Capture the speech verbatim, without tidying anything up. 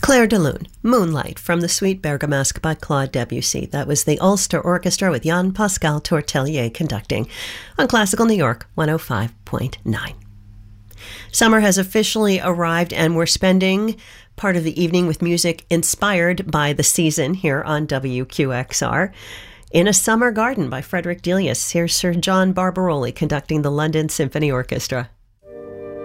Claire de Lune, Moonlight from the Suite Bergamasque by Claude Debussy. That was the Ulster Orchestra with Jean-Pascal Tortelier conducting on Classical New York one oh five point nine. Summer has officially arrived, and we're spending part of the evening with music inspired by the season here on W Q X R. In a Summer Garden by Frederick Delius. Here's Sir John Barbaroli conducting the London Symphony Orchestra.